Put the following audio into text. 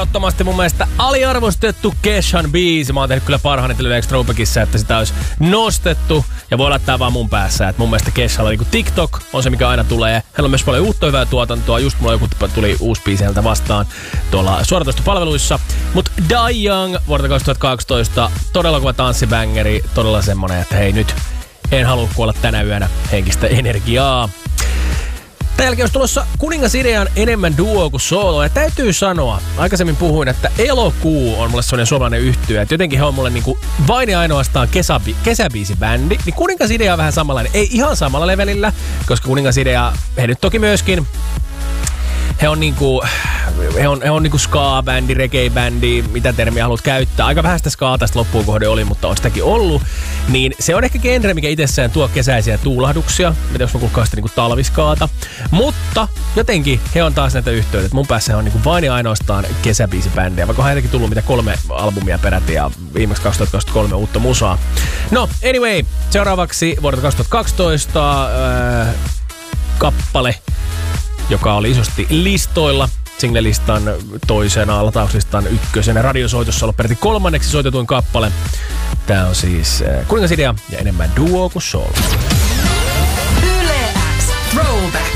ehdottomasti mun mielestä aliarvostettu Keshan biisi. Mä oon tehnyt kyllä parhaani Yle X Throwbackissa, että sitä olisi nostettu. Ja voi olla tää vaan mun päässä, että mun mielestä Keshalla niinku TikTok on se, mikä aina tulee. Hänellä on myös paljon uutta hyvää tuotantoa. Just mulla joku tuli uusi biisi häneltä vastaan tuolla suoratoistopalveluissa. Mut Die Young vuodelta 2012, todella kova tanssibängeri. Todella semmonen, että hei nyt en halua kuolla tänä yönä henkistä energiaa. Tämän jälkeen olisi tulossa Kuningas Idean enemmän duo kuin solo. Ja täytyy sanoa, aikaisemmin puhuin, että Elokuu on mulle sellainen suomalainen yhtye. Että jotenkin he on mulle niinku vain ja ainoastaan kesäbiisibändi. Niin Kuningas Idea on vähän samanlainen. Ei ihan samalla levelillä, koska Kuningas Idea, he nyt toki myöskin, he on niinku ska-bändi, reggae-bändi, mitä termiä haluat käyttää. Aika vähän sitä skaa tästä loppuun kohde oli, mutta on sitäkin ollut. Niin se on ehkä genre, mikä itsessään tuo kesäisiä tuulahduksia. Mitä jos mä kuulkaan sitä niinku talviskaata. Mutta jotenkin he on taas näitä yhteydet. Mun päässä he on niinku vain ja ainoastaan kesäbiisibändejä. Vaikka on heiltäkin tullut mitä 3 albumia peräti ja viimeksi 2023 uutta musaa. No, anyway. Seuraavaksi vuodelta 2012 kappale, joka oli isosti listoilla. Single-listan toisena, latauslistan ykkösenä, radiosoitossa ollut peräti 3. soitetuin kappale. Tää on siis Kuningas Idea ja enemmän duo kuin solo. Yle X Throwback.